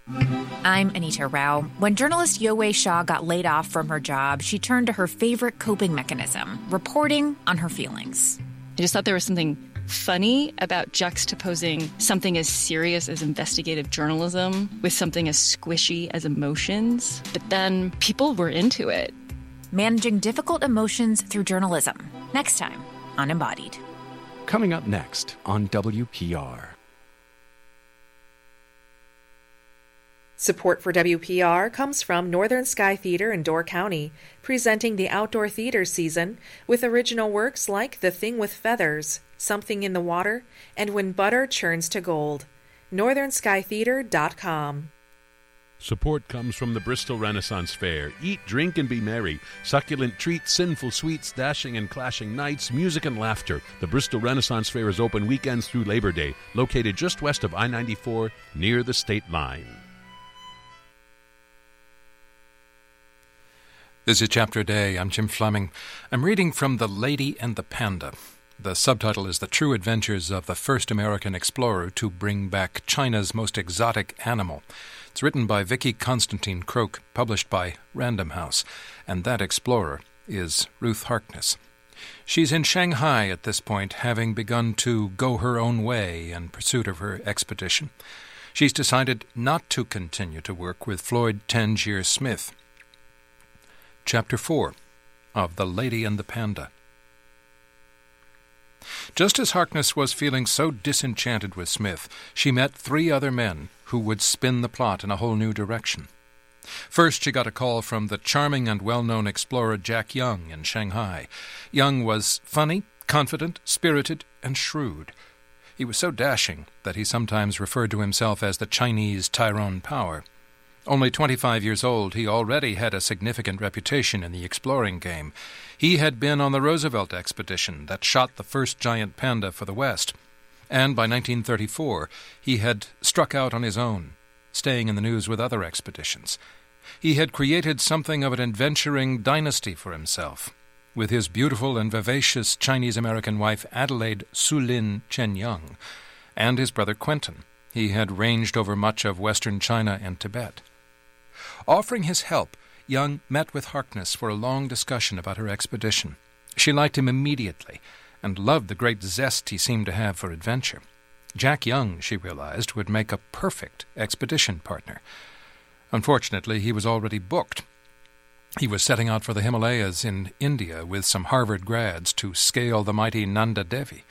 I'm Anita Rao. When journalist Yowei Shaw got laid off from her job, she turned to her favorite coping mechanism, reporting on her feelings. I just thought there was something funny about juxtaposing something as serious as investigative journalism with something as squishy as emotions. But then people were into it. Managing difficult emotions through journalism. Next time on Embodied. Coming up next on WPR. Support for WPR comes from Northern Sky Theater in Door County, presenting the outdoor theater season with original works like The Thing with Feathers, Something in the Water, and When Butter Churns to Gold. NorthernSkyTheater.com. Support comes from the Bristol Renaissance Fair. Eat, drink, and be merry. Succulent treats, sinful sweets, dashing and clashing nights, music and laughter. The Bristol Renaissance Fair is open weekends through Labor Day, located just west of I-94 near the state line. This is Chapter a Day. I'm Jim Fleming. I'm reading from The Lady and the Panda. The subtitle is The True Adventures of the First American Explorer to Bring Back China's Most Exotic Animal. It's written by Vicky Constantine Croak, published by Random House, and that explorer is Ruth Harkness. She's in Shanghai at this point, having begun to go her own way in pursuit of her expedition. She's decided not to continue to work with Floyd Tangier Smith. Chapter 4 of The Lady and the Panda. Just as Harkness was feeling so disenchanted with Smith, she met 3 other men who would spin the plot in a whole new direction. First, she got a call from the charming and well-known explorer Jack Young in Shanghai. Young was funny, confident, spirited, and shrewd. He was so dashing that he sometimes referred to himself as the Chinese Tyrone Power. Only 25 years old, he already had a significant reputation in the exploring game. He had been on the Roosevelt expedition that shot the first giant panda for the West, and by 1934 he had struck out on his own, staying in the news with other expeditions. He had created something of an adventuring dynasty for himself, with his beautiful and vivacious Chinese-American wife Adelaide Sulin Chen-Young, and his brother Quentin. He had ranged over much of western China and Tibet. Offering his help, Young met with Harkness for a long discussion about her expedition. She liked him immediately, and loved the great zest he seemed to have for adventure. Jack Young, she realized, would make a perfect expedition partner. Unfortunately, he was already booked. He was setting out for the Himalayas in India with some Harvard grads to scale the mighty Nanda Devi.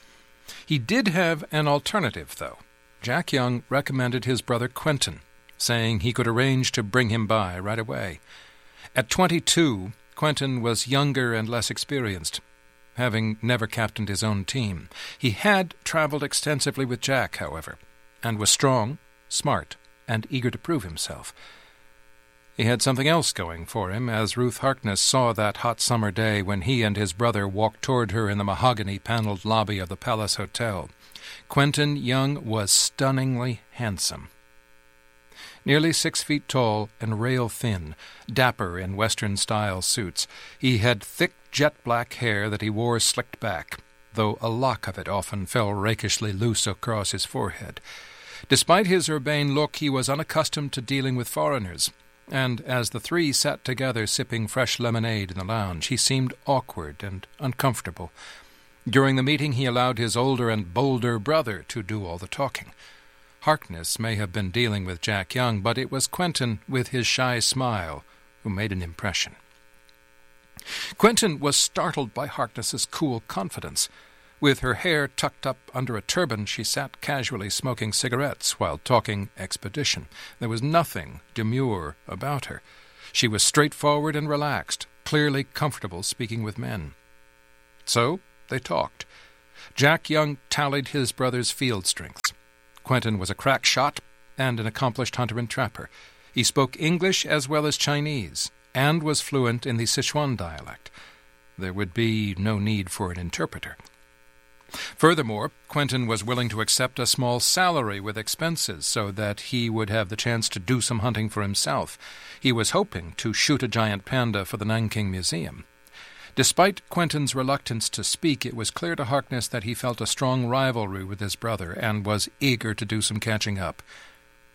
He did have an alternative, though. Jack Young recommended his brother Quentin, saying he could arrange to bring him by right away. At 22, Quentin was younger and less experienced, having never captained his own team. He had traveled extensively with Jack, however, and was strong, smart, and eager to prove himself. He had something else going for him, as Ruth Harkness saw that hot summer day when he and his brother walked toward her in the mahogany-paneled lobby of the Palace Hotel. Quentin Young was stunningly handsome. Nearly 6 feet tall and rail-thin, dapper in Western-style suits, he had thick jet-black hair that he wore slicked back, though a lock of it often fell rakishly loose across his forehead. Despite his urbane look, he was unaccustomed to dealing with foreigners, and as the 3 sat together sipping fresh lemonade in the lounge, he seemed awkward and uncomfortable. During the meeting, he allowed his older and bolder brother to do all the talking. Harkness may have been dealing with Jack Young, but it was Quentin, with his shy smile, who made an impression. Quentin was startled by Harkness's cool confidence. With her hair tucked up under a turban, she sat casually smoking cigarettes while talking expedition. There was nothing demure about her. She was straightforward and relaxed, clearly comfortable speaking with men. So they talked. Jack Young tallied his brother's field strengths. Quentin was a crack shot and an accomplished hunter and trapper. He spoke English as well as Chinese, and was fluent in the Sichuan dialect. There would be no need for an interpreter. Furthermore, Quentin was willing to accept a small salary with expenses so that he would have the chance to do some hunting for himself. He was hoping to shoot a giant panda for the Nanking Museum. Despite Quentin's reluctance to speak, it was clear to Harkness that he felt a strong rivalry with his brother and was eager to do some catching up.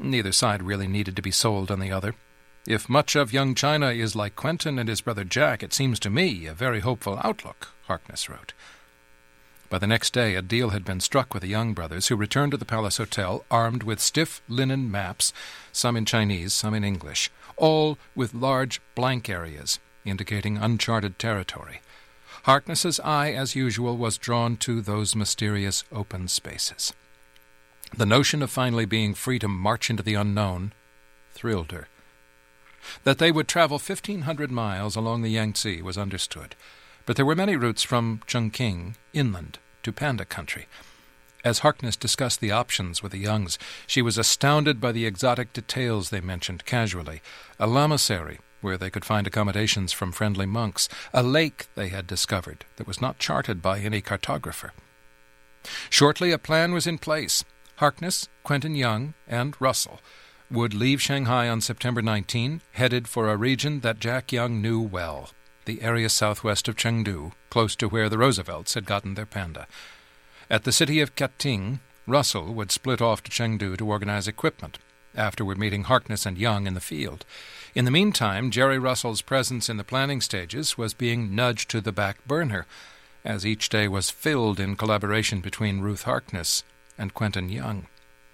Neither side really needed to be sold on the other. If much of young China is like Quentin and his brother Jack, it seems to me a very hopeful outlook, Harkness wrote. By the next day, a deal had been struck with the Young brothers, who returned to the Palace Hotel armed with stiff linen maps, some in Chinese, some in English, all with large blank areas, indicating uncharted territory. Harkness's eye, as usual, was drawn to those mysterious open spaces. The notion of finally being free to march into the unknown thrilled her. That they would travel 1,500 miles along the Yangtze was understood, but there were many routes from Chongqing inland to Panda Country. As Harkness discussed the options with the Youngs, she was astounded by the exotic details they mentioned casually. A lamasery, where they could find accommodations from friendly monks, a lake they had discovered that was not charted by any cartographer. Shortly a plan was in place. Harkness, Quentin Young, and Russell would leave Shanghai on September 19, headed for a region that Jack Young knew well, the area southwest of Chengdu, close to where the Roosevelts had gotten their Panda. At the city of Kating, Russell would split off to Chengdu to organize equipment, afterward meeting Harkness and Young in the field. In the meantime, Jerry Russell's presence in the planning stages was being nudged to the back burner, as each day was filled in collaboration between Ruth Harkness and Quentin Young.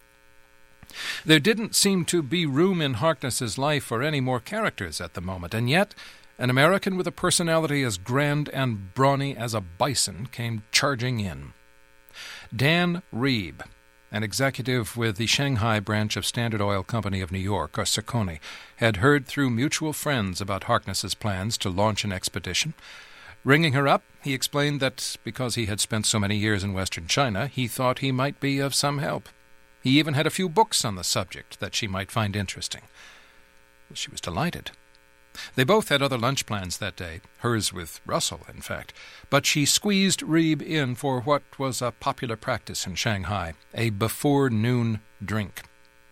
There didn't seem to be room in Harkness's life for any more characters at the moment, and yet an American with a personality as grand and brawny as a bison came charging in. Dan Reeb, an executive with the Shanghai branch of Standard Oil Company of New York, or Saucony, had heard through mutual friends about Harkness's plans to launch an expedition. Ringing her up, he explained that because he had spent so many years in western China, he thought he might be of some help. He even had a few books on the subject that she might find interesting. She was delighted. They both had other lunch plans that day, hers with Russell, in fact, but she squeezed Reeb in for what was a popular practice in Shanghai, a before-noon drink.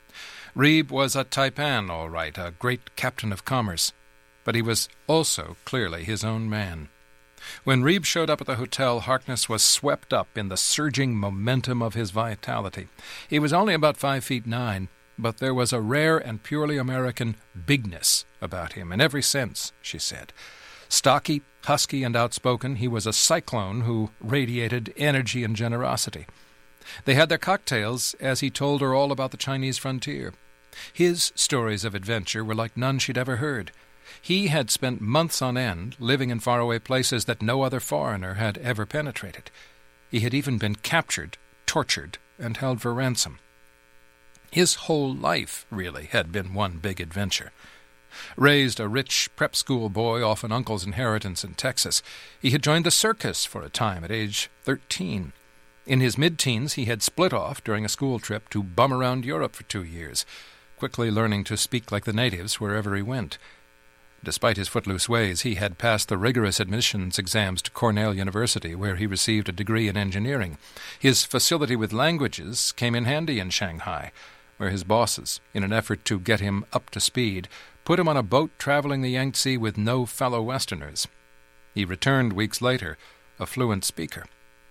Reeb was a taipan, all right, a great captain of commerce, but he was also clearly his own man. When Reeb showed up at the hotel, Harkness was swept up in the surging momentum of his vitality. He was only about 5'9", but there was a rare and purely American bigness about him in every sense, she said. Stocky, husky, and outspoken, he was a cyclone who radiated energy and generosity. They had their cocktails as he told her all about the Chinese frontier. His stories of adventure were like none she'd ever heard. He had spent months on end living in faraway places that no other foreigner had ever penetrated. He had even been captured, tortured, and held for ransom. His whole life, really, had been one big adventure. Raised a rich prep school boy off an uncle's inheritance in Texas, he had joined the circus for a time at age 13. In his mid-teens, he had split off during a school trip to bum around Europe for 2 years, quickly learning to speak like the natives wherever he went. Despite his footloose ways, he had passed the rigorous admissions exams to Cornell University, where he received a degree in engineering. His facility with languages came in handy in Shanghai, where his bosses, in an effort to get him up to speed, put him on a boat traveling the Yangtze with no fellow Westerners. He returned weeks later, a fluent speaker.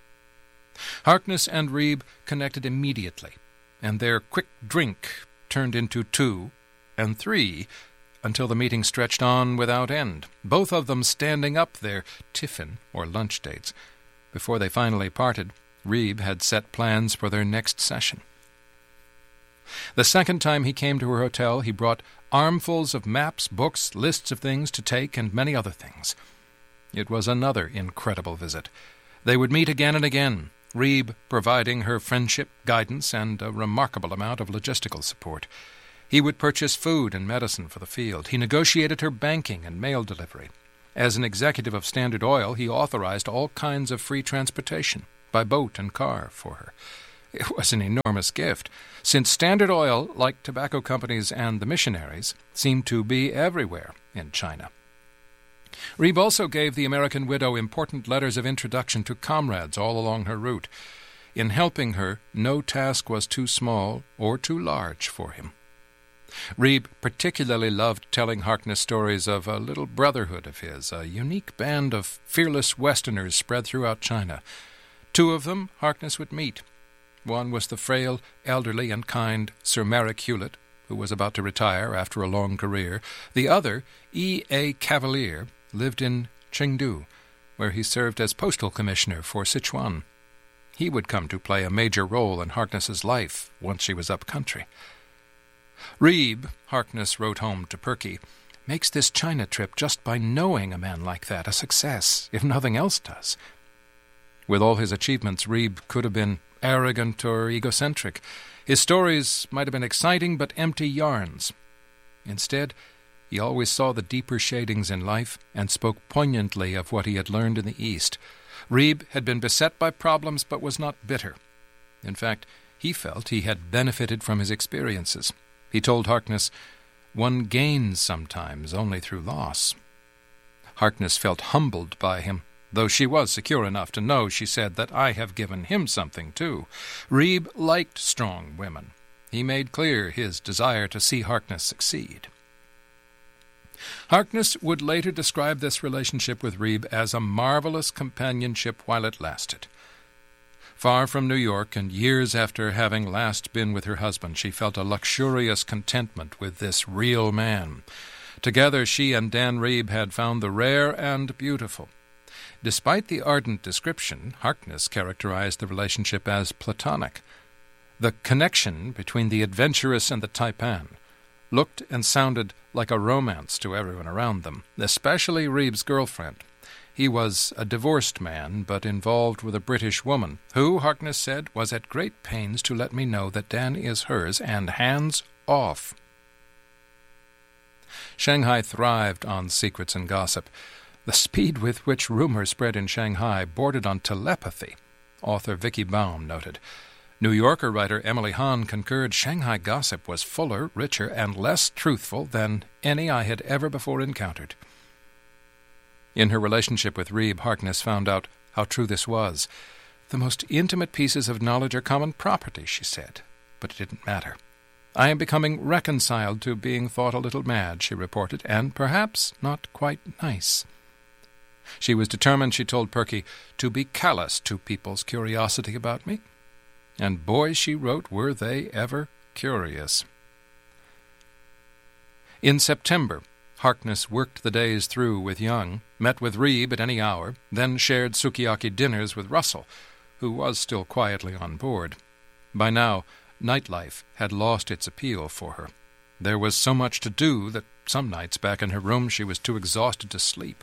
Harkness and Reeb connected immediately, and their quick drink turned into 2 and 3 until the meeting stretched on without end, both of them standing up their tiffin, or lunch dates. Before they finally parted, Reeb had set plans for their next session. The second time he came to her hotel, he brought armfuls of maps, books, lists of things to take, and many other things. It was another incredible visit. They would meet again and again, Reeb providing her friendship, guidance, and a remarkable amount of logistical support. He would purchase food and medicine for the field. He negotiated her banking and mail delivery. As an executive of Standard Oil, he authorized all kinds of free transportation, by boat and car, for her. It was an enormous gift, since Standard Oil, like tobacco companies and the missionaries, seemed to be everywhere in China. Reeb also gave the American widow important letters of introduction to comrades all along her route. In helping her, no task was too small or too large for him. Reeb particularly loved telling Harkness stories of a little brotherhood of his, a unique band of fearless Westerners spread throughout China. 2 of them Harkness would meet. One was the frail, elderly, and kind Sir Merrick Hewlett, who was about to retire after a long career. The other, E.A. Cavalier, lived in Chengdu, where he served as postal commissioner for Sichuan. He would come to play a major role in Harkness's life once she was up country. Reeb, Harkness wrote home to Perky, makes this China trip just by knowing a man like that a success, if nothing else does. With all his achievements, Reeb could have been arrogant or egocentric. His stories might have been exciting but empty yarns. Instead, he always saw the deeper shadings in life and spoke poignantly of what he had learned in the East. Reeb had been beset by problems but was not bitter. In fact, he felt he had benefited from his experiences. He told Harkness, "One gains sometimes only through loss." Harkness felt humbled by him, though she was secure enough to know, she said, that I have given him something too. Reeb liked strong women. He made clear his desire to see Harkness succeed. Harkness would later describe this relationship with Reeb as a marvelous companionship while it lasted. Far from New York, and years after having last been with her husband, she felt a luxurious contentment with this real man. Together she and Dan Reeb had found the rare and beautiful. Despite the ardent description, Harkness characterized the relationship as platonic. The connection between the adventurous and the taipan looked and sounded like a romance to everyone around them, especially Reeb's girlfriend. He was a divorced man, but involved with a British woman, who, Harkness said, was at great pains to let me know that Dan is hers, and hands off. Shanghai thrived on secrets and gossip. The speed with which rumor spread in Shanghai bordered on telepathy, author Vicky Baum noted. New Yorker writer Emily Hahn concurred Shanghai gossip was fuller, richer, and less truthful than any I had ever before encountered. In her relationship with Reeb, Harkness found out how true this was. The most intimate pieces of knowledge are common property, she said, but it didn't matter. I am becoming reconciled to being thought a little mad, she reported, and perhaps not quite nice. She was determined, she told Perky, to be callous to people's curiosity about me. And boy, she wrote, were they ever curious. In September, Harkness worked the days through with Young, met with Reeb at any hour, then shared sukiyaki dinners with Russell, who was still quietly on board. By now, nightlife had lost its appeal for her. There was so much to do that some nights back in her room she was too exhausted to sleep.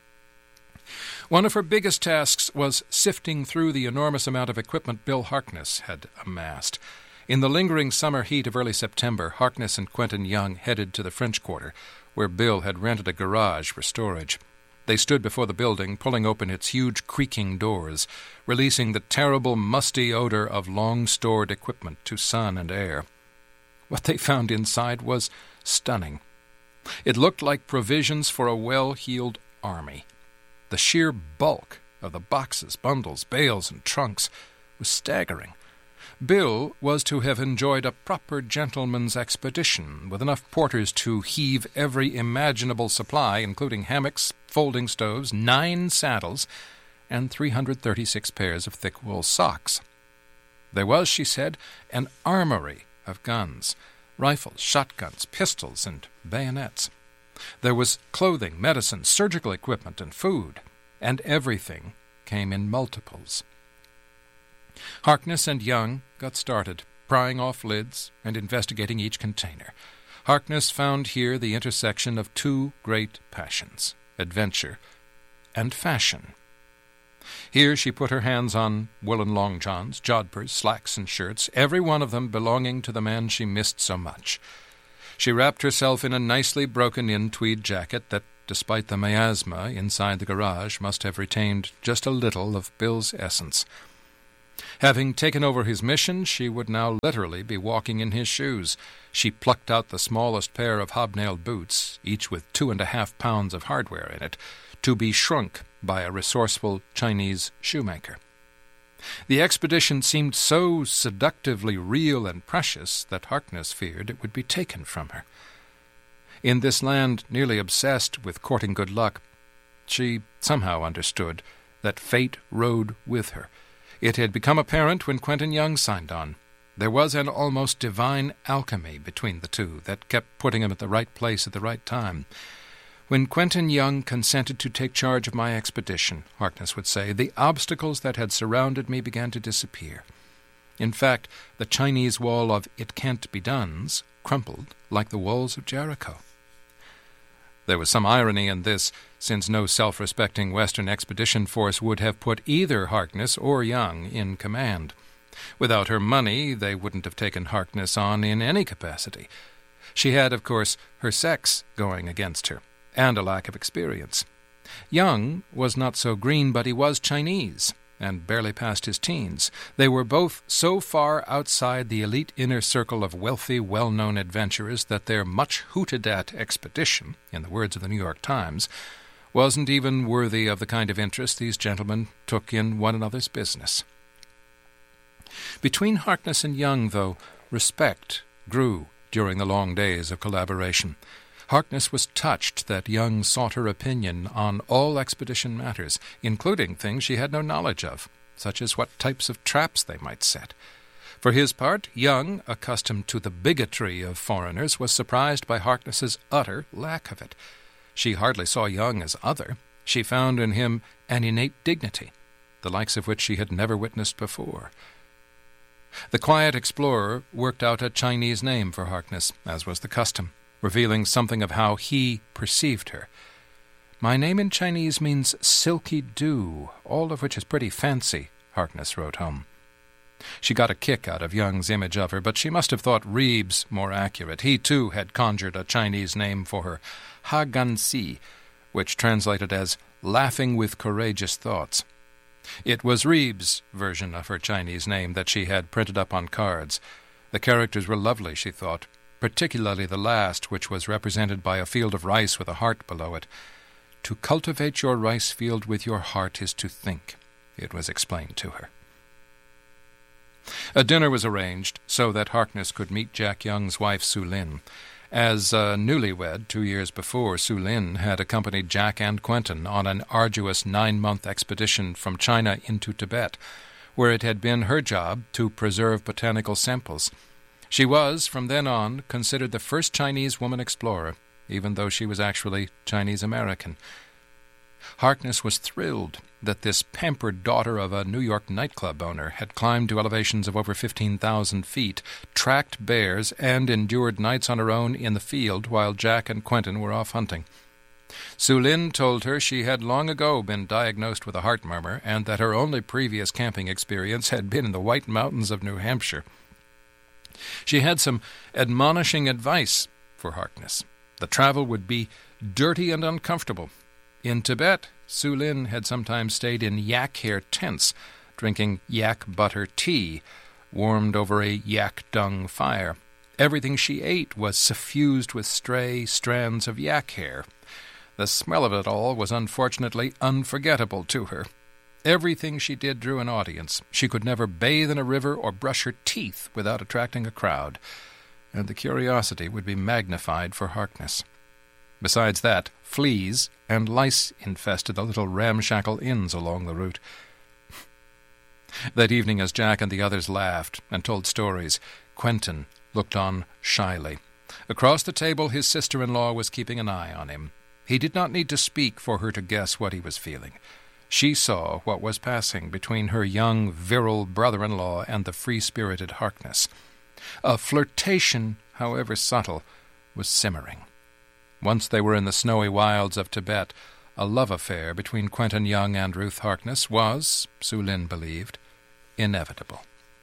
One of her biggest tasks was sifting through the enormous amount of equipment Bill Harkness had amassed. In the lingering summer heat of early September, Harkness and Quentin Young headed to the French Quarter, where Bill had rented a garage for storage. They stood before the building, pulling open its huge creaking doors, releasing the terrible musty odor of long-stored equipment to sun and air. What they found inside was stunning. It looked like provisions for a well-heeled army. The sheer bulk of the boxes, bundles, bales, and trunks was staggering. Bill was to have enjoyed a proper gentleman's expedition, with enough porters to heave every imaginable supply, including hammocks, folding stoves, 9 saddles, and 336 pairs of thick wool socks. There was, she said, an armory of guns, rifles, shotguns, pistols, and bayonets. There was clothing, medicine, surgical equipment, and food, and everything came in multiples. Harkness and Young got started, prying off lids and investigating each container. Harkness found here the intersection of 2 great passions, adventure and fashion. Here she put her hands on woolen long johns, jodhpurs, slacks, and shirts, every one of them belonging to the man she missed so much. She wrapped herself in a nicely broken-in tweed jacket that, despite the miasma inside the garage, must have retained just a little of Bill's essence. Having taken over his mission, she would now literally be walking in his shoes. She plucked out the smallest pair of hobnailed boots, each with 2.5 pounds of hardware in it, to be shrunk by a resourceful Chinese shoemaker. The expedition seemed so seductively real and precious that Harkness feared it would be taken from her. In this land nearly obsessed with courting good luck, she somehow understood that fate rode with her. It had become apparent when Quentin Young signed on. There was an almost divine alchemy between the two that kept putting him at the right place at the right time. When Quentin Young consented to take charge of my expedition, Harkness would say, the obstacles that had surrounded me began to disappear. In fact, the Chinese wall of "it can't be done's" crumpled like the walls of Jericho. There was some irony in this, since no self-respecting Western expedition force would have put either Harkness or Young in command. Without her money, they wouldn't have taken Harkness on in any capacity. She had, of course, her sex going against her, and a lack of experience. Young was not so green, but he was Chinese, and barely past his teens. They were both so far outside the elite inner circle of wealthy, well-known adventurers that their much-hooted-at expedition, in the words of the New York Times, wasn't even worthy of the kind of interest these gentlemen took in one another's business. Between Harkness and Young, though, respect grew during the long days of collaboration. Harkness was touched that Young sought her opinion on all expedition matters, including things she had no knowledge of, such as what types of traps they might set. For his part, Young, accustomed to the bigotry of foreigners, was surprised by Harkness's utter lack of it. She hardly saw Young as other. She found in him an innate dignity, the likes of which she had never witnessed before. The quiet explorer worked out a Chinese name for Harkness, as was the custom, revealing something of how he perceived her. "My name in Chinese means silky dew, all of which is pretty fancy," Harkness wrote home. She got a kick out of Young's image of her, but she must have thought Reeves more accurate. He, too, had conjured a Chinese name for her, Ha Gan Si, which translated as laughing with courageous thoughts. It was Reeves' version of her Chinese name that she had printed up on cards. The characters were lovely, she thought, particularly the last, which was represented by a field of rice with a heart below it. "To cultivate your rice field with your heart is to think," it was explained to her. A dinner was arranged so that Harkness could meet Jack Young's wife, Su Lin. As a newlywed 2 years before, Su Lin had accompanied Jack and Quentin on an arduous 9-month expedition from China into Tibet, where it had been her job to preserve botanical samples. She was, from then on, considered the first Chinese woman explorer, even though she was actually Chinese-American. Harkness was thrilled that this pampered daughter of a New York nightclub owner had climbed to elevations of over 15,000 feet, tracked bears, and endured nights on her own in the field while Jack and Quentin were off hunting. Su Lin told her she had long ago been diagnosed with a heart murmur, and that her only previous camping experience had been in the White Mountains of New Hampshire. She had some admonishing advice for Harkness. The travel would be dirty and uncomfortable. In Tibet, Su Lin had sometimes stayed in yak hair tents, drinking yak butter tea, warmed over a yak dung fire. Everything she ate was suffused with stray strands of yak hair. The smell of it all was unfortunately unforgettable to her. Everything she did drew an audience. She could never bathe in a river or brush her teeth without attracting a crowd, and the curiosity would be magnified for Harkness. Besides that, fleas and lice infested the little ramshackle inns along the route. That evening, as Jack and the others laughed and told stories, Quentin looked on shyly. Across the table, his sister-in-law was keeping an eye on him. He did not need to speak for her to guess what he was feeling. She saw what was passing between her young, virile brother-in-law and the free-spirited Harkness. A flirtation, however subtle, was simmering. Once they were in the snowy wilds of Tibet, a love affair between Quentin Young and Ruth Harkness was, Su Lin believed, inevitable.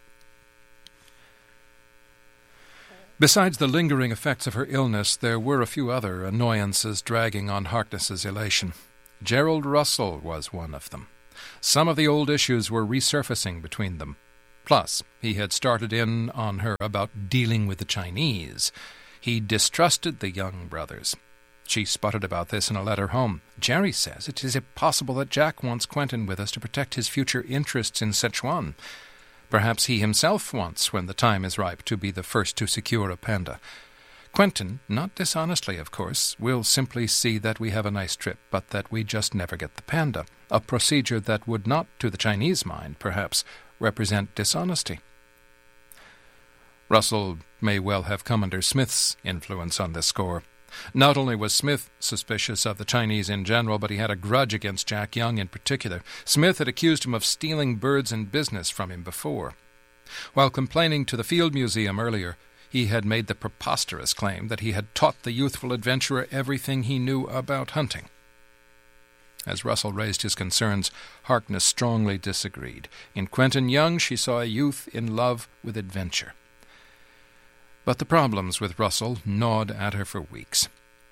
Besides the lingering effects of her illness, there were a few other annoyances dragging on Harkness's elation. Gerald Russell was one of them. Some of the old issues were resurfacing between them. Plus, he had started in on her about dealing with the Chinese. He distrusted the Young brothers. She sputtered about this in a letter home. "Jerry says it is impossible that Jack wants Quentin with us to protect his future interests in Sichuan. Perhaps he himself wants, when the time is ripe, to be the first to secure a panda. Quentin, not dishonestly, of course, will simply see that we have a nice trip, but that we just never get the panda, a procedure that would not, to the Chinese mind, perhaps, represent dishonesty." Russell may well have come under Smith's influence on this score. Not only was Smith suspicious of the Chinese in general, but he had a grudge against Jack Young in particular. Smith had accused him of stealing birds and business from him before. While complaining to the Field Museum earlier, he had made the preposterous claim that he had taught the youthful adventurer everything he knew about hunting. As Russell raised his concerns, Harkness strongly disagreed. In Quentin Young she saw a youth in love with adventure. But the problems with Russell gnawed at her for weeks.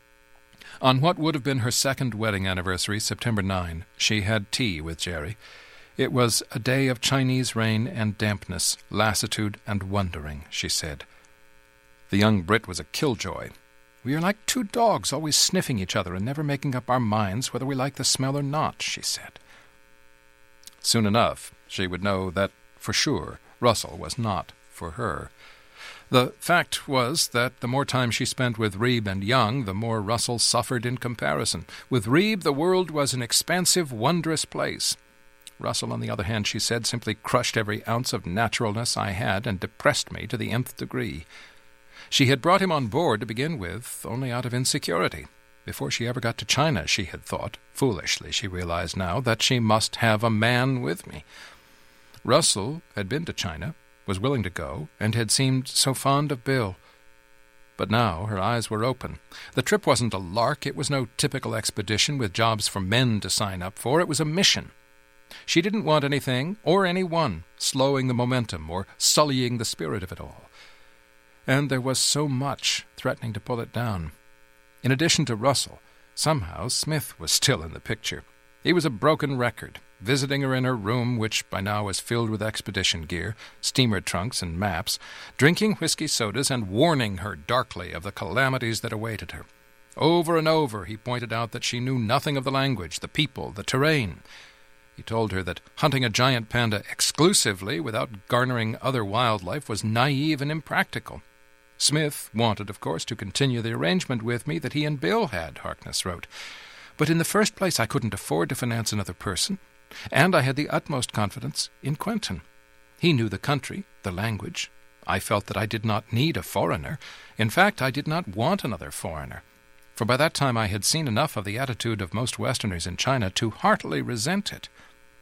On what would have been her second wedding anniversary, September 9, she had tea with Jerry. It was a day of Chinese rain and dampness, lassitude and wondering, she said. The young Brit was a killjoy. We are like two dogs, always sniffing each other and never making up our minds whether we like the smell or not, she said. Soon enough, she would know that, for sure, Russell was not for her. The fact was that the more time she spent with Reeb and Young, the more Russell suffered in comparison. With Reeb, the world was an expansive, wondrous place. Russell, on the other hand, she said, simply crushed every ounce of naturalness I had and depressed me to the nth degree. She had brought him on board to begin with only out of insecurity. Before she ever got to China, she had thought, foolishly she realized now, that she must have a man with me. Russell had been to China, was willing to go, and had seemed so fond of Bill. But now her eyes were open. The trip wasn't a lark. It was no typical expedition with jobs for men to sign up for. It was a mission. She didn't want anything or anyone slowing the momentum or sullying the spirit of it all. And there was so much threatening to pull it down. In addition to Russell, somehow Smith was still in the picture. He was a broken record, visiting her in her room, which by now was filled with expedition gear, steamer trunks and maps, drinking whiskey sodas and warning her darkly of the calamities that awaited her. Over and over he pointed out that she knew nothing of the language, the people, the terrain. He told her that hunting a giant panda exclusively without garnering other wildlife was naive and impractical. Smith wanted, of course, to continue the arrangement with me that he and Bill had, Harkness wrote. But in the first place I couldn't afford to finance another person, and I had the utmost confidence in Quentin. He knew the country, the language. I felt that I did not need a foreigner. In fact, I did not want another foreigner. For by that time I had seen enough of the attitude of most Westerners in China to heartily resent it.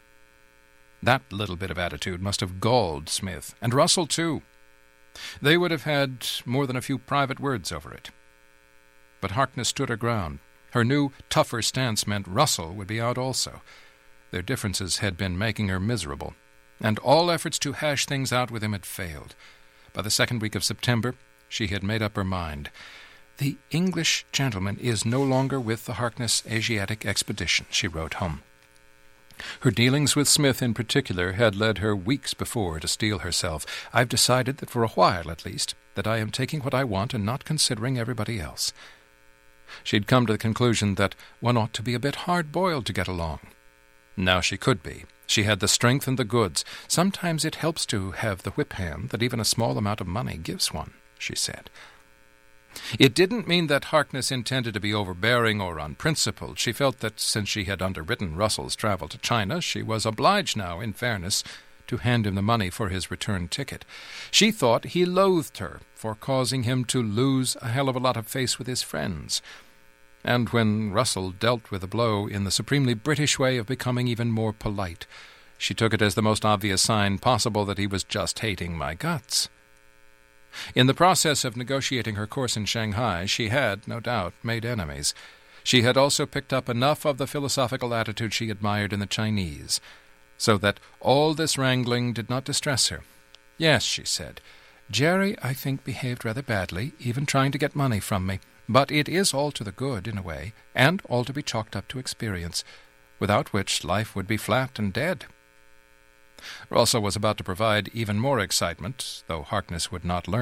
That little bit of attitude must have galled Smith, and Russell too. They would have had more than a few private words over it. But Harkness stood her ground. Her new, tougher stance meant Russell would be out also. Their differences had been making her miserable, and all efforts to hash things out with him had failed. By the second week of September, she had made up her mind. The English gentleman is no longer with the Harkness Asiatic Expedition, she wrote home. Her dealings with Smith in particular had led her weeks before to steel herself. I've decided that for a while, at least, that I am taking what I want and not considering everybody else. She'd come to the conclusion that one ought to be a bit hard-boiled to get along. Now she could be. She had the strength and the goods. Sometimes it helps to have the whip hand that even a small amount of money gives one, she said. It didn't mean that Harkness intended to be overbearing or unprincipled. She felt that since she had underwritten Russell's travel to China, she was obliged now, in fairness, to hand him the money for his return ticket. She thought he loathed her for causing him to lose a hell of a lot of face with his friends. And when Russell dealt with the blow in the supremely British way of becoming even more polite, she took it as the most obvious sign possible that he was just hating my guts. In the process of negotiating her course in Shanghai, she had, no doubt, made enemies. She had also picked up enough of the philosophical attitude she admired in the Chinese, so that all this wrangling did not distress her. Yes, she said, Jerry, I think, behaved rather badly, even trying to get money from me, but it is all to the good, in a way, and all to be chalked up to experience, without which life would be flat and dead. Russell was about to provide even more excitement, though Harkness would not learn